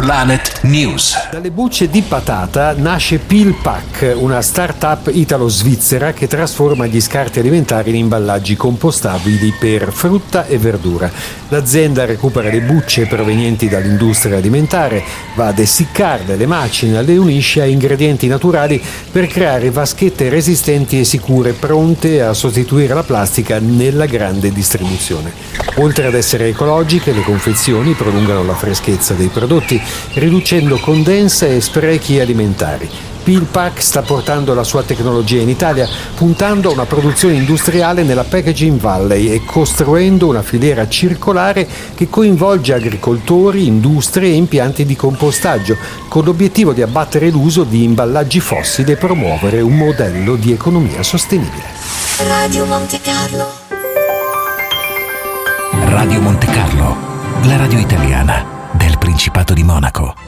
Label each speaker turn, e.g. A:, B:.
A: Planet News.
B: Dalle bucce di patata nasce PeelPack, una start-up italo-svizzera che trasforma gli scarti alimentari in imballaggi compostabili per frutta e verdura. L'azienda recupera le bucce provenienti dall'industria alimentare, va ad essiccarle, le macina, le unisce a ingredienti naturali per creare vaschette resistenti e sicure, pronte a sostituire la plastica nella grande distribuzione. Oltre ad essere ecologiche, le confezioni prolungano la freschezza dei prodotti, riducendo condensa e sprechi alimentari. PeelPack sta portando la sua tecnologia in Italia, puntando a una produzione industriale nella Packaging Valley e costruendo una filiera circolare che coinvolge agricoltori, industrie e impianti di compostaggio, con l'obiettivo di abbattere l'uso di imballaggi fossili e promuovere un modello di economia sostenibile.
C: Radio Monte Carlo.
A: Radio Monte Carlo, la radio italiana del Principato di Monaco.